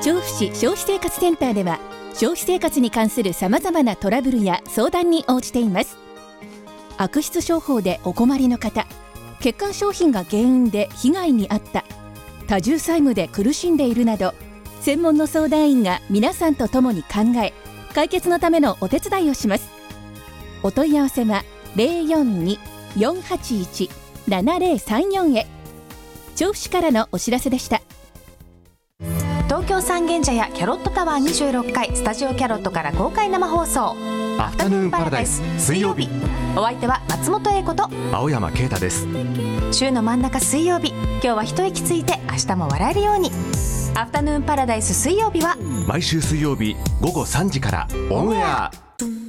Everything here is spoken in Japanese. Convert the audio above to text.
調布市消費生活センターでは消費生活に関するさまざまなトラブルや相談に応じています。悪質商法でお困りの方、欠陥商品が原因で被害に遭った、多重債務で苦しんでいるなど、専門の相談員が皆さんと共に考え、解決のためのお手伝いをします。お問い合わせは 042-481-7034 へ。調布市からのお知らせでした。 東京三軒茶屋キャロットタワー26階スタジオキャロットから公開生放送アフタヌーンパラダイス水曜日、 お相手は松本英子と青山啓太です。 週の真ん中水曜日、今日は一息ついて明日も笑えるように。アフタヌーンパラダイス水曜日は毎週水曜日午後3時からオンエア。